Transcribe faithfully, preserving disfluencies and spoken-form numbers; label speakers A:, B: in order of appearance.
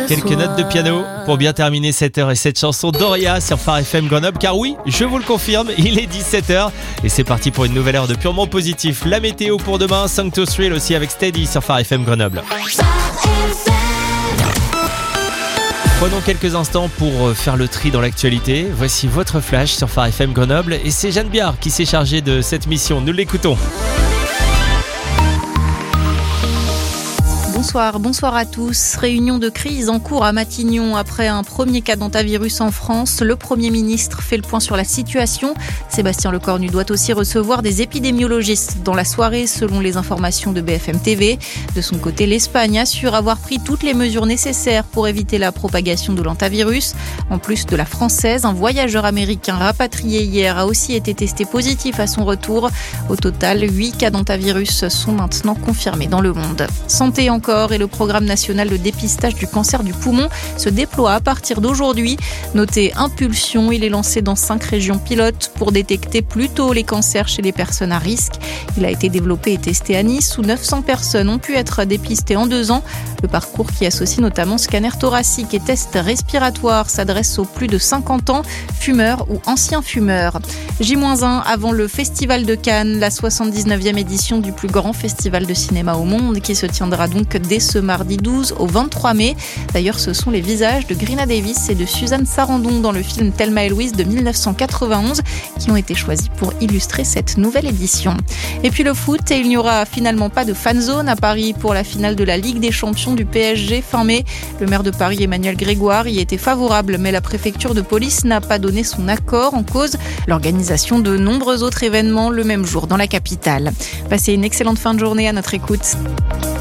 A: Quelques notes de piano pour bien terminer cette heure et cette chanson Doria sur Phare F M Grenoble. Car oui, je vous le confirme, il est dix-sept heures et c'est parti pour une nouvelle heure de purement positif. La météo pour demain, cinq to Thrill aussi avec Steady sur Phare F M Grenoble. Prenons quelques instants pour faire le tri dans l'actualité. Voici votre flash sur Phare F M Grenoble et c'est Jeanne Biard qui s'est chargée de cette mission. Nous l'écoutons.
B: Bonsoir, bonsoir à tous. Réunion de crise en cours à Matignon après un premier cas d'hantavirus en France. Le Premier ministre fait le point sur la situation. Sébastien Lecornu doit aussi recevoir des épidémiologistes dans la soirée selon les informations de B F M T V. De son côté, l'Espagne assure avoir pris toutes les mesures nécessaires pour éviter la propagation de l'hantavirus. En plus de la française, un voyageur américain rapatrié hier a aussi été testé positif à son retour. Au total, huit cas d'hantavirus sont maintenant confirmés dans le monde. Santé encore. Et le programme national de dépistage du cancer du poumon se déploie à partir d'aujourd'hui. Notez Impulsion, il est lancé dans cinq régions pilotes pour détecter plus tôt les cancers chez les personnes à risque. Il a été développé et testé à Nice où neuf cents personnes ont pu être dépistées en deux ans. Le parcours qui associe notamment scanner thoracique et tests respiratoires s'adresse aux plus de cinquante ans, fumeurs ou anciens fumeurs. J un avant le Festival de Cannes, la soixante-dix-neuvième édition du plus grand festival de cinéma au monde qui se tiendra donc dès ce mardi douze au vingt-trois mai. D'ailleurs, ce sont les visages de Grina Davis et de Suzanne Sarandon dans le film Thelma et Louise de dix-neuf cent quatre-vingt-onze qui ont été choisis pour illustrer cette nouvelle édition. Et puis le foot, et il n'y aura finalement pas de fan zone à Paris pour la finale de la Ligue des Champions du P S G fin mai. Le maire de Paris, Emmanuel Grégoire, y était favorable, mais la préfecture de police n'a pas donné son accord. En cause, l'organisation de nombreux autres événements le même jour dans la capitale. Passez une excellente fin de journée à notre écoute.